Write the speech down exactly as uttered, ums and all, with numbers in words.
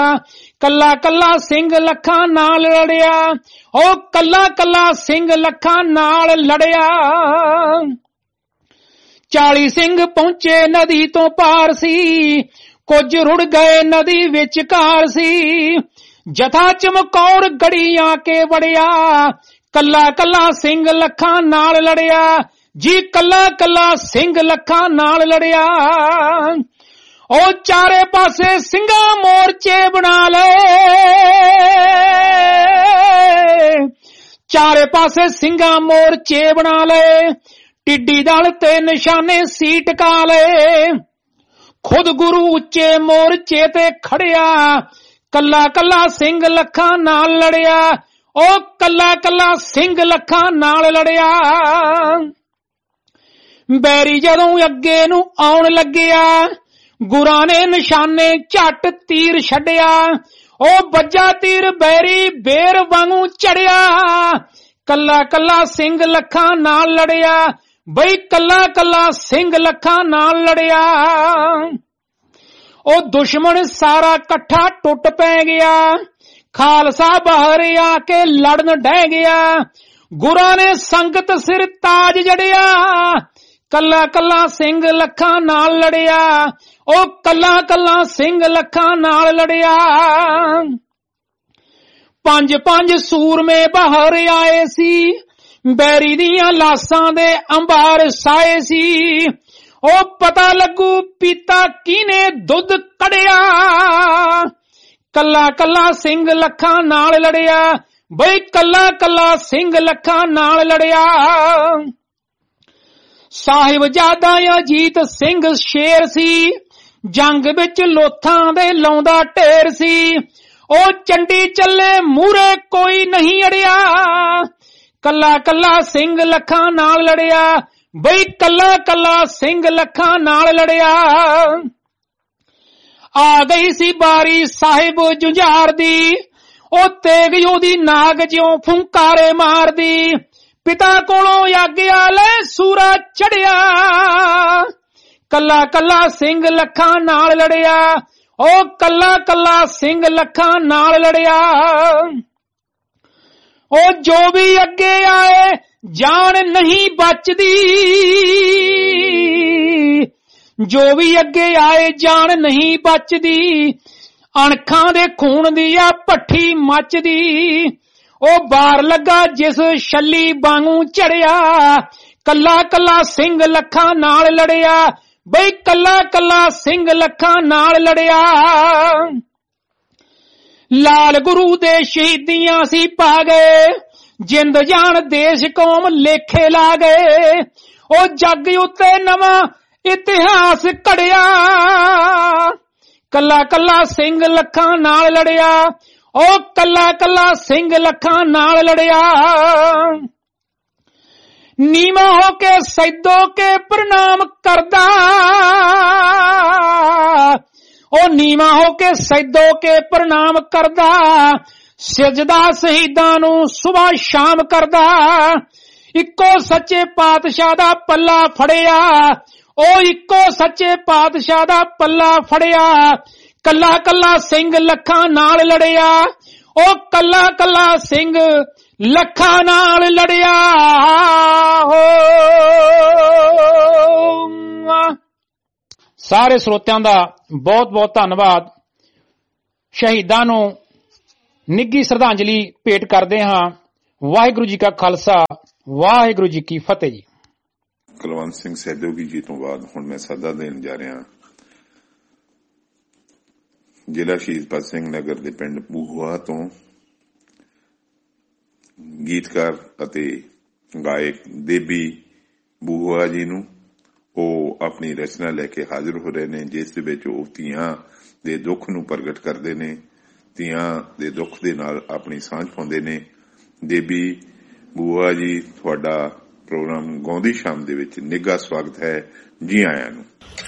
ਕੱਲਾ ਕੱਲਾ ਸਿੰਘ ਲੱਖਾਂ ਨਾਲ ਲੜਿਆ, ਉਹ ਕੱਲਾ ਕੱਲਾ ਸਿੰਘ ਲੱਖਾਂ ਨਾਲ ਲੜਿਆ। ਚਾਲੀ ਸਿੰਘ ਪਹੁੰਚੇ ਨਦੀ ਤੋਂ ਪਾਰ ਸੀ, ਕੁਝ ਰੁੜ ਗਏ ਨਦੀ ਵਿਚਕਾਰ ਸੀ। ਜਥਾ ਚਮਕੌਰ ਗੜੀ ਆ ਕੇ ਵੜਿਆ, ਕੱਲਾ ਕੱਲਾ ਸਿੰਘ ਲੱਖਾਂ ਨਾਲ ਲੜਿਆ ਜੀ, ਕੱਲਾ ਕੱਲਾ ਸਿੰਘ ਲੱਖਾਂ ਨਾਲ ਲੜਿਆ। ਉਹ ਚਾਰੇ ਪਾਸੇ ਸਿੰਘਾਂ ਮੋਰਚੇ ਬਣਾ ਲਏ, ਚਾਰੇ ਪਾਸੇ ਸਿੰਘਾਂ ਮੋਰਚੇ ਬਣਾ ਲਏ। ਟਿੱਡੀ ਦਲ ਤੇ ਨਿਸ਼ਾਨੇ ਸੀ ਟਿਕਾ ਲਏ, ਖੁਦ ਗੁਰੂ ਉੱਚੇ ਮੋਰਚੇ ਤੇ ਖੜਿਆ, ਕੱਲਾ ਕੱਲਾ ਸਿੰਘ ਲੱਖਾਂ ਨਾਲ ਲੜਿਆ, ਉਹ ਕੱਲਾ ਕੱਲਾ ਸਿੰਘ ਲੱਖਾਂ ਨਾਲ ਲੜਿਆ। ਬੈਰੀ ਜਦੋਂ ਅੱਗੇ ਨੂੰ ਆਉਣ ਲੱਗਿਆ, ਗੁਰਾਂ ਨੇ ਨਿਸ਼ਾਨੇ ਝੱਟ ਤੀਰ ਛੱਡਿਆ, ਉਹ ਵੱਜਾ ਤੀਰ ਬੈਰੀ ਬੇਰ ਵਾਂਗੂ ਚੜਿਆ, ਕੱਲਾ ਕੱਲਾ ਸਿੰਘ ਲੱਖਾਂ ਨਾਲ ਲੜਿਆ, ਬਈ ਕੱਲਾ ਕੱਲਾ ਸਿੰਘ ਲੱਖਾਂ ਨਾਲ ਲੜਿਆ। ਉਹ ਦੁਸ਼ਮਣ ਸਾਰਾ ਇਕੱਠਾ ਟੁੱਟ ਪੈ ਗਿਆ, ਖਾਲਸਾ ਬਾਹਰ ਆ ਕੇ ਲੜਨ ਡਹਿ ਗਿਆ, ਗੁਰਾਂ ਨੇ ਸੰਗਤ ਸਿਰ ਤਾਜ ਜੜਿਆ, ਕੱਲਾ ਕੱਲਾ ਸਿੰਘ ਲੱਖਾਂ ਨਾਲ ਲੜਿਆ, ਉਹ ਕੱਲਾ ਕੱਲਾ ਸਿੰਘ ਲੱਖਾਂ ਨਾਲ ਲੜਿਆ। ਪੰਜ ਪੰਜ ਸੂਰਮੇ ਬਾਹਰ ਆਏ ਸੀ, ਬੈਰੀ ਦੀਆਂ ਲਾਸਾਂ ਦੇ ਅੰਬਾਰ ਸਾਏ ਸੀ, ਉਹ ਪਤਾ ਲੱਗੂ ਪੀਤਾ ਕਿਹਨੇ ਦੁੱਧ ਕੜਿਆ, ਕੱਲਾ ਕੱਲਾ ਸਿੰਘ ਲੱਖਾਂ ਨਾਲ ਲੜਿਆ, ਬਈ ਕੱਲਾ ਕੱਲਾ ਸਿੰਘ ਲੱਖਾਂ ਨਾਲ ਲੜਿਆ। ਸਾਹਿਬਜ਼ਾਦਾ ਅਜੀਤ ਸਿੰਘ ਸ਼ੇਰ ਸੀ, ਜੰਗ ਵਿੱਚ ਲੋਥਾਂ ਦੇ ਲਾਉਂਦਾ ਢੇਰ ਸੀ, ਉਹ ਚੰਡੀ ਚੱਲੇ ਮੂਹਰੇ ਕੋਈ ਨਹੀਂ ਅੜਿਆ, ਕੱਲਾ ਕੱਲਾ ਸਿੰਘ ਲੱਖਾਂ ਨਾਲ ਲੜਿਆ, ਬਈ ਕੱਲਾ ਕੱਲਾ ਸਿੰਘ ਲੱਖਾਂ ਨਾਲ ਲੜਿਆ। ਆ ਗਈ ਸੀ ਬਾਰੀ ਸਾਹਿਬ ਜੁਝਾਰ ਦੀ, ਉਹ ਤੇਗ ਉਹਦੀ ਨਾਗ ਜਿਉਂ ਫੁੰਕਾਰੇ ਮਾਰਦੀ, ਪਿਤਾ ਕੋਲੋਂ ਆਗਿਆ ਲੈ ਸੂਰਾ ਚੜਿਆ, ਕੱਲਾ ਕੱਲਾ ਸਿੰਘ ਲੱਖਾਂ ਨਾਲ ਲੜਿਆ, ਉਹ ਕੱਲਾ ਕੱਲਾ ਸਿੰਘ ਲੱਖਾਂ ਨਾਲ ਲੜਿਆ। ਉਹ ਜੋ ਵੀ ਅੱਗੇ ਆਏ ਜਾਨ ਨਹੀਂ ਬਚਦੀ, ਜੋ ਵੀ ਅੱਗੇ ਆਏ ਜਾਨ ਨਹੀਂ ਬਚਦੀ, ਅਣਖਾਂ ਦੇ ਖੂਨ ਦੀ ਆ ਭੱਠੀ ਮੱਚਦੀ, ਉਹ ਬਾਰ ਲੱਗਾ ਜਿਸ ਛੱਲੀ ਵਾਂਗੂ ਝੜਿਆ, ਕੱਲਾ ਕੱਲਾ ਸਿੰਘ ਲੱਖਾਂ ਨਾਲ ਲੜਿਆ, ਬਈ ਕੱਲਾ ਕੱਲਾ ਸਿੰਘ ਲੱਖਾਂ ਨਾਲ ਲੜਿਆ। ਲਾਲ ਗੁਰੂ ਦੇ ਸ਼ਹੀਦੀਆਂ ਸੀ ਪਾ ਗਏ, ਜਿੰਦ ਜਾਨ ਦੇਸ਼ ਕੌਮ ਲੇਖੇ ਲਾ ਗਏ, ਉਹ ਜੱਗ ਉੱਤੇ ਨਵਾਂ ਇਤਿਹਾਸ ਘੜਿਆ, ਕੱਲਾ ਕੱਲਾ ਸਿੰਘ ਲੱਖਾਂ ਨਾਲ ਲੜਿਆ, ਉਹ ਕੱਲਾ ਕੱਲਾ ਸਿੰਘ ਲੱਖਾਂ ਨਾਲ ਲੜਿਆ। ਨੀਵਾਂ ਹੋ ਕੇ ਸੈਦੋ ਕੇ ਪ੍ਰਣਾਮ ਕਰਦਾ, ਉਹ ਨੀਵਾਂ ਹੋ ਕੇ ਸੈਦੋ ਕੇ ਪ੍ਰਣਾਮ ਕਰਦਾ, ਸਜਦਾ ਸ਼ਹੀਦਾਂ ਨੂੰ ਸੁਬਾਹ ਸ਼ਾਮ ਕਰਦਾ, ਇੱਕੋ ਸੱਚੇ ਪਾਤਸ਼ਾਹ ਦਾ ਪੱਲਾ ਫੜਿਆ, ਉਹ ਇੱਕੋ ਸੱਚੇ ਪਾਤਸ਼ਾਹ ਦਾ ਪੱਲਾ ਫੜਿਆ, ਕੱਲਾ ਕੱਲਾ ਸਿੰਘ ਲੱਖਾਂ ਨਾਲ ਲੜਿਆ, ਉਹ ਕੱਲਾ ਕੱਲਾ ਸਿੰਘ ਲੱਖਾਂ ਨਾਲ ਲੜਿਆ। ਸਾਰੇ ਸਰੋਤਿਆਂ ਦਾ ਬਹੁਤ ਬਹੁਤ ਧੰਨਵਾਦ। ਸ਼ਹੀਦਾਂ ਨੂੰ ਨਿੱਘੀ ਸ਼ਰਧਾਂਜਲੀ ਭੇਟ ਕਰਦੇ ਹਾਂ। ਵਾਹਿਗੁਰੂ ਜੀ ਕਾ ਖਾਲਸਾ, ਵਾਹਿਗੁਰੂ ਜੀ ਕੀ ਫਤਿਹ ਜੀ। ਕੁਲਵੰਤ ਸਿੰਘ ਸੈਦੋਗੀ ਜੀ ਤੋਂ ਬਾਅਦ ਹੁਣ ਮੈਂ ਸੱਦਾ ਦੇਣ ਜਾ ਰਿਹਾ ਜ਼ਿਲ੍ਹਾ ਸ਼ਹੀਦ ਭਗਤ ਸਿੰਘ ਨਗਰ ਦੇ ਪਿੰਡ ਬੂਹਵਾ ਤੋਂ ਗੀਤਕਾਰ ਅਤੇ ਗਾਇਕ ਦੇਬੀ ਬੂਹਵਾ ਜੀ ਨੂੰ। ਉਹ ਆਪਣੀ ਰਚਨਾ ਲੈ ਕੇ ਹਾਜ਼ਰ ਹੋ ਰਹੇ ਨੇ, ਜਿਸ ਦੇ ਵਿੱਚ ਉਹ ਧੀਆਂ ਦੇ ਦੁੱਖ ਨੂੰ ਪ੍ਰਗਟ ਕਰਦੇ ਨੇ, ਧੀਆਂ ਦੇ ਦੁੱਖ ਦੇ ਨਾਲ ਆਪਣੀ ਸਾਂਝ ਪਾਉਂਦੇ ਨੇ। ਦੇਬੀ ਬੂਹਵਾ ਜੀ, ਤੁਹਾਡਾ ਪ੍ਰੋਗਰਾਮ ਗਾਉਂਦੀ ਸ਼ਾਮ ਦੇ ਵਿੱਚ ਨਿੱਘਾ ਸਵਾਗਤ ਹੈ। ਜੀ ਆਇਆਂ ਨੂੰ।